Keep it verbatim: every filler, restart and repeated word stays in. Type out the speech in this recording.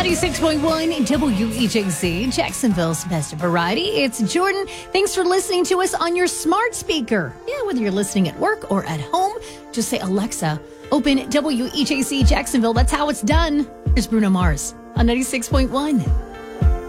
ninety-six point one W H A C, Jacksonville's best variety. It's Jordan. Thanks for listening to us on your smart speaker. Yeah, whether you're listening at work or at home, just say, Alexa, open W H A C Jacksonville. That's how it's done. Here's Bruno Mars on ninety-six point one.